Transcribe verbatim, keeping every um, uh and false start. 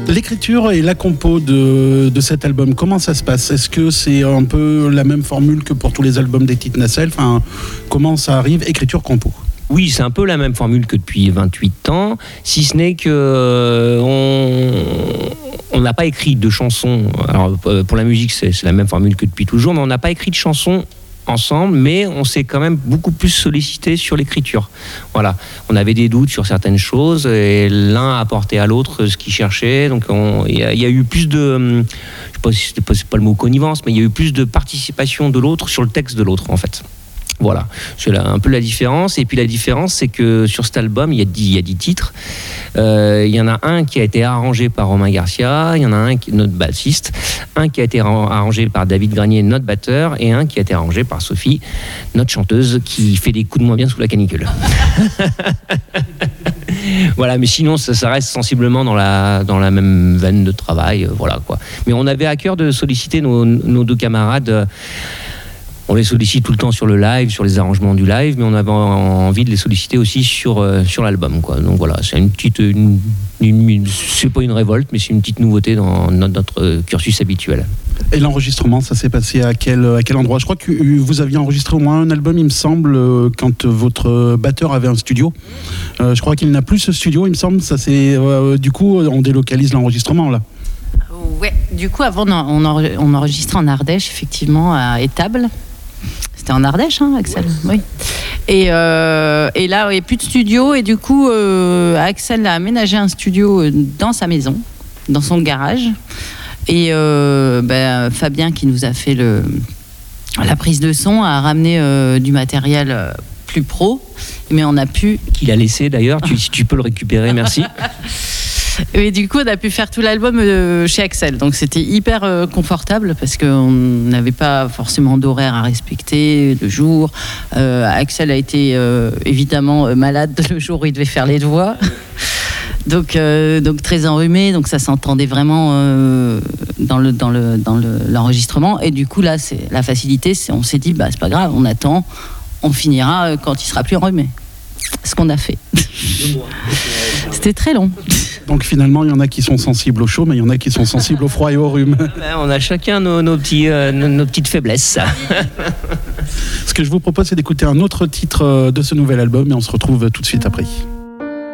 L'écriture et la compo de, de cet album, comment ça se passe? Est-ce que c'est un peu la même formule que pour tous les albums des Petites Nacelles? Enfin, comment ça arrive, écriture-compo? Oui, c'est un peu la même formule que depuis vingt-huit ans, si ce n'est que euh, on on n'a pas écrit de chansons. Alors pour la musique, c'est, c'est la même formule que depuis toujours, mais on n'a pas écrit de chansons ensemble, mais on s'est quand même beaucoup plus sollicité sur l'écriture. Voilà, on avait des doutes sur certaines choses et l'un a apporté à l'autre ce qu'il cherchait. Donc il y, y a eu plus de, je sais pas si c'est pas, c'est pas le mot connivence, mais il y a eu plus de participation de l'autre sur le texte de l'autre en fait. Voilà, c'est là un peu la différence. Et puis la différence, c'est que sur cet album, il y a dix, il y a dix titres. Euh, il y en a un qui a été arrangé par Romain Garcia, il y en a un qui est notre bassiste, un qui a été arrangé par David Granier, notre batteur, et un qui a été arrangé par Sophie, notre chanteuse, qui fait des coups de moins bien sous la canicule. Voilà, mais sinon ça, ça reste sensiblement dans la, dans la même veine de travail. Euh, voilà, quoi. Mais on avait à cœur de solliciter nos, nos deux camarades. Euh, On les sollicite tout le temps sur le live, sur les arrangements du live, mais on avait envie de les solliciter aussi sur, euh, sur l'album, quoi. Donc voilà, c'est une petite, une, une, une, c'est pas une révolte, mais c'est une petite nouveauté dans notre, notre cursus habituel. Et l'enregistrement, ça s'est passé à quel, à quel endroit? Je crois que vous aviez enregistré au moins un album, il me semble, quand votre batteur avait un studio. Euh, je crois qu'il n'a plus ce studio, il me semble. Ça c'est, euh, du coup, on délocalise l'enregistrement là. Ouais, du coup, avant, on, on enregistrait en Ardèche, effectivement, à Étable. C'était en Ardèche, hein, Axel? Ouais. Oui. Et, euh, et là, il n'y a plus de studio. Et du coup, euh, Axel a aménagé un studio dans sa maison, dans son garage. Et euh, ben, Fabien, qui nous a fait le, la prise de son, a ramené euh, du matériel plus pro. Mais on a pu... Qu'il a laissé d'ailleurs. Tu, si tu peux le récupérer, merci. Et du coup, on a pu faire tout l'album euh, chez Axel. Donc, c'était hyper euh, confortable parce qu'on n'avait pas forcément d'horaire à respecter, de jour. Euh, Axel a été euh, évidemment euh, malade le jour où il devait faire les voix. Donc, euh, donc très enrhumé. Donc, ça s'entendait vraiment euh, dans, le, dans, le, dans le, l'enregistrement. Et du coup, là, c'est, la facilité, c'est, on s'est dit, bah, c'est pas grave, on attend, on finira quand il sera plus enrhumé. Ce qu'on a fait. C'était très long. Donc finalement, il y en a qui sont sensibles au chaud, mais il y en a qui sont sensibles au froid et au rhume. On a chacun nos, nos, petits, euh, nos, nos petites faiblesses. Ce que je vous propose, c'est d'écouter un autre titre de ce nouvel album et on se retrouve tout de suite après.